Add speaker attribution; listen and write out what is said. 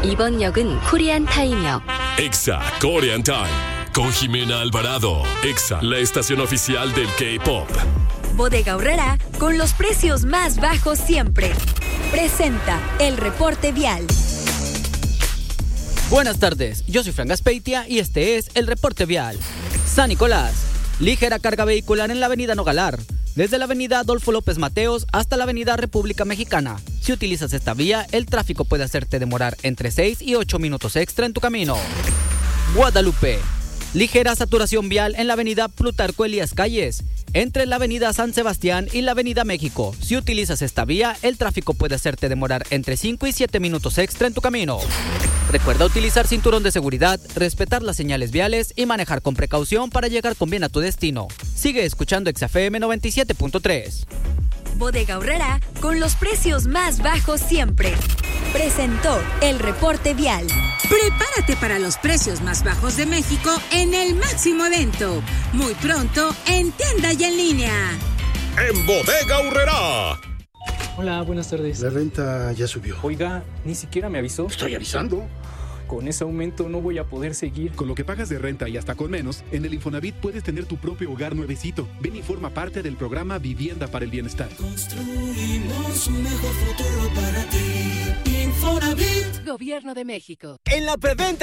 Speaker 1: 이번 역은 코리안 타임역.
Speaker 2: Exa Korean Time con Jimena Alvarado. Exa, la estación oficial del K-pop.
Speaker 3: Bodega Aurrera, con los precios más bajos siempre. Presenta el reporte vial.
Speaker 4: Buenas tardes, yo soy Fran Gaspeitia y este es el reporte vial. San Nicolás, ligera carga vehicular en la avenida Nogalar, desde la avenida Adolfo López Mateos hasta la avenida República Mexicana. Si utilizas esta vía, el tráfico puede hacerte demorar entre 6 y 8 minutos extra en tu camino. Guadalupe, ligera saturación vial en la avenida Plutarco Elías Calles, entre la avenida San Sebastián y la avenida México. Si utilizas esta vía, el tráfico puede hacerte demorar entre 5 y 7 minutos extra en tu camino. Recuerda utilizar cinturón de seguridad, respetar las señales viales y manejar con precaución para llegar con bien a tu destino. Sigue escuchando XFM 97.3.
Speaker 3: Bodega Aurrera, con los precios más bajos siempre. Presentó el reporte vial.
Speaker 5: Prepárate para los precios más bajos de México en el máximo evento. Muy pronto, en tienda y en línea.
Speaker 2: En Bodega Aurrera.
Speaker 6: Hola, buenas tardes.
Speaker 7: La renta ya subió.
Speaker 6: Oiga, ni siquiera me avisó.
Speaker 7: Estoy avisando.
Speaker 6: Con ese aumento no voy a poder seguir.
Speaker 8: Con lo que pagas de renta y hasta con menos, en el Infonavit puedes tener tu propio hogar nuevecito. Ven y forma parte del programa Vivienda para el Bienestar.
Speaker 9: Construimos un mejor futuro para ti. Infonavit.
Speaker 10: Gobierno de México.
Speaker 11: En la preventa